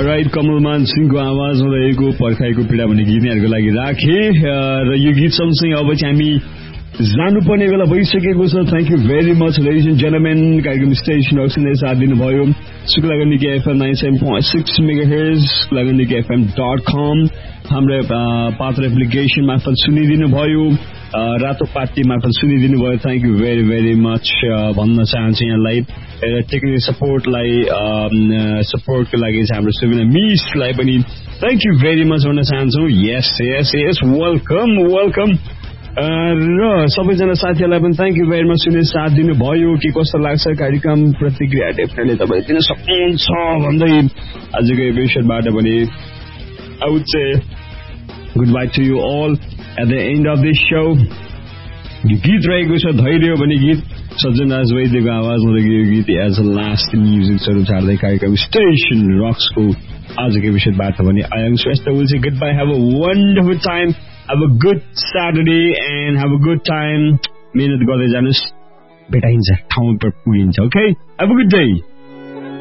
Right कमलमान सिंहको आवाजमा रहेको पर्खाइको पीडा भन्ने गीतहरूको लागि राखे र यो गीत सँगसँगै अब चाहिँ हामी जानुपर्ने बेला भइसकेको छ। Thank you very much ladies and gentlemen. कार्यक्रम स्टेसन अक्सिजनले साथ दिनुभयो। शुक्लागण्डीको FM 97.6 मेगाहर्ज, शुक्लागण्डीको हाम्रो पात्र एप्लिकेसन मार्फत सुनिदिनु भयो, रातो पार्टी मार्फत सुनिदिनु भयो। Thank you very very much भन्न चाहन्छु यहाँलाई। टेक्निकल सपोर्टको लागि चाहिँ हाम्रो सुबिना मिसलाई पनि थ्याङ्क यू भेरी मच भन्न चाहन्छु। यस यस यस वेलकम वेलकम। र सबैजना साथीहरूलाई पनि थ्याङ्क यू भेरी मच सुने साथ दिनुभयो। के कस्तो लाग्छ कार्यक्रम प्रतिक्रिया डेफिनेटली तपाईँले दिन सक्नुहुन्छ भन्दै आजको एपिसोडबाट पनि I would say goodbye to you all at the end of this show. यो गीत रहेको छ धैर्य भन्ने गीत, सज्जन राज वैद्यको आवाजमा रहेको यो गीत एज अ लास्ट म्युजिक छाड्दै कार्यक्रम स्टेसन रक्सको आजको एपिसोडबाट पनि I am Swesta will say goodbye. Have a wonderful time. Have a good Saturday and have a good time. मेहनत गर्दै जानुस्, भेटाइन्छ, ठाउँ पर पुगिन्छ. Okay? Have a good day.